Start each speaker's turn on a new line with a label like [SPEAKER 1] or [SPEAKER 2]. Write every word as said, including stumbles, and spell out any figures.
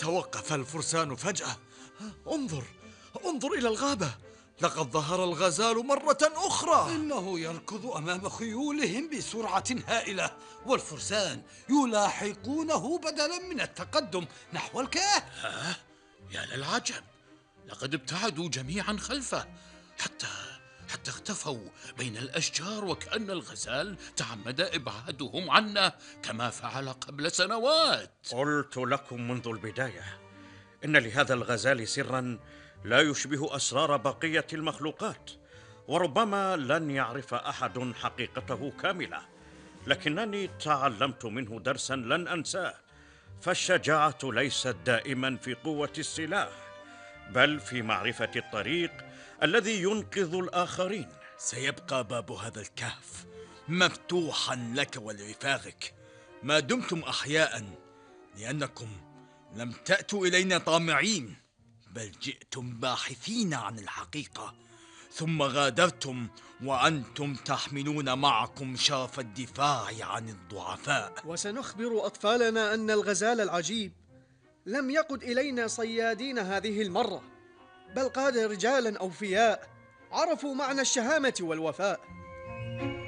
[SPEAKER 1] توقف الفرسان فجأة. انظر، انظر إلى الغابة، لقد ظهر الغزال مرة أخرى.
[SPEAKER 2] إنه يركض أمام خيولهم بسرعة هائلة، والفرسان يلاحقونه بدلا من التقدم نحو الكهف.
[SPEAKER 3] ها؟ يا للعجب، لقد ابتعدوا جميعا خلفه، حتى حتى اختفوا بين الأشجار، وكأن الغزال تعمد إبعادهم عنا كما فعل قبل سنوات.
[SPEAKER 4] قلت لكم منذ البداية إن لهذا الغزال سرا لا يشبه أسرار بقية المخلوقات، وربما لن يعرف أحد حقيقته كاملة، لكنني تعلمت منه درسا لن أنساه. فالشجاعة ليست دائما في قوة السلاح، بل في معرفة الطريق الذي ينقذ الآخرين.
[SPEAKER 1] سيبقى باب هذا الكهف مفتوحا لك ولرفاقك ما دمتم أحياء، لأنكم لم تأتوا إلينا طامعين، بل جئتم باحثين عن الحقيقة، ثم غادرتم وأنتم تحملون معكم شرف الدفاع عن الضعفاء.
[SPEAKER 5] وسنخبر أطفالنا أن الغزال العجيب لم يقد إلينا صيادين هذه المرة، بل قاد رجالا أوفياء عرفوا معنى الشهامة والوفاء.